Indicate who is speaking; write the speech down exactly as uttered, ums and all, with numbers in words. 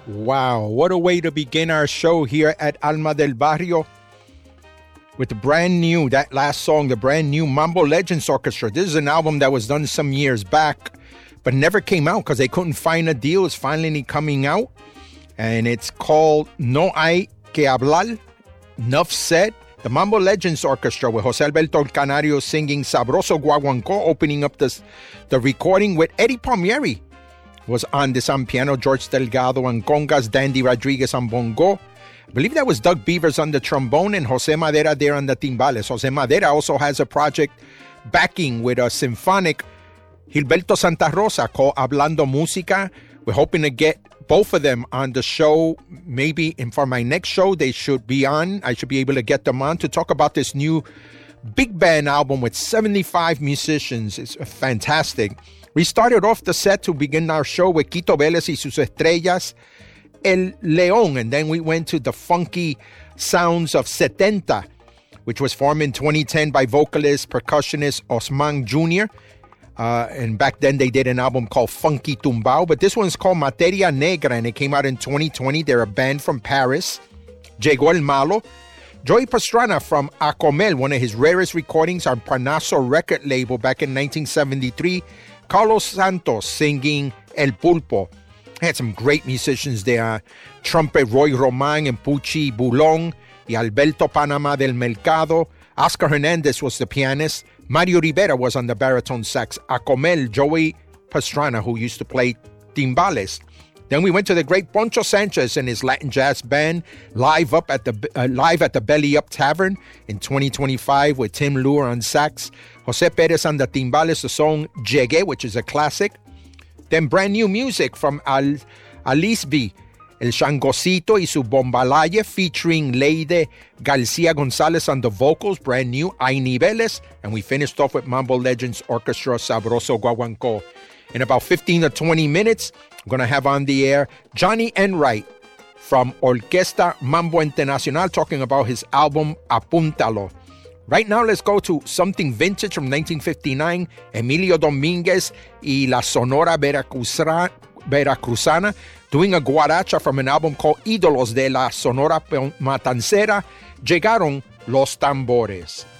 Speaker 1: Wow, what a way to begin our show here at Alma del Barrio with the brand new, that last song, the brand new Mambo Legends Orchestra. This is an album that was done some years back, but never came out because they couldn't find a deal. It's finally coming out, and it's called No Hay Que Hablar, Enough Said. The Mambo Legends Orchestra with Jose Alberto Canario singing Sabroso Guaguancó, opening up this, the recording with Eddie Palmieri was on this on piano, George Delgado on congas, Dandy Rodriguez on bongo. I believe that was Doug Beavers on the trombone and Jose Madera there on the timbales. Jose Madera also has a project backing with a symphonic Gilberto Santa Rosa called Hablando Música. We're hoping to get both of them on the show. Maybe and for my next show, they should be on. I should be able to get them on to talk about this new big band album with seventy-five musicians. It's fantastic. We started off the set to begin our show with Quito Vélez y sus estrellas, El León, and then we went to the funky sounds of setenta, which was formed in twenty ten by vocalist, percussionist Osman Junior Uh, and back then they did an album called Funky Tumbao, but this one's called Materia Negra, and it came out in twenty twenty. They're a band from Paris. Llegó el Malo. Joey Pastrana from Acomel, one of his rarest recordings on Parnaso record label back in nineteen seventy-three. Carlos Santos singing El Pulpo. Had some great musicians there. Trumpet Roy Roman and Pucci Bulón, y Alberto Panamá del Mercado. Oscar Hernandez was the pianist. Mario Rivera was on the baritone sax. Acomel, Joey Pastrana, who used to play timbales. Then we went to the great Poncho Sanchez and his Latin jazz band live up at the uh, live at the Belly Up Tavern in twenty twenty-five with Tim Lure on sax, Jose Perez on the timbales, the song Llegué, which is a classic. Then brand new music from Al Alisby, El Changocito y su Bombalaye, featuring Leide Garcia Gonzalez on the vocals, brand new, Hay Niveles, and we finished off with Mambo Legends Orchestra, Sabroso Guaguancó. In about fifteen to twenty minutes, I'm going to have on the air Johnny Enright from Orquesta Mambo Internacional talking about his album Apúntalo. Right now, let's go to something vintage from nineteen fifty-nine, Emilio Dominguez y la Sonora Veracruzana, Veracruzana doing a guaracha from an album called Ídolos de la Sonora Matancera. Llegaron los tambores.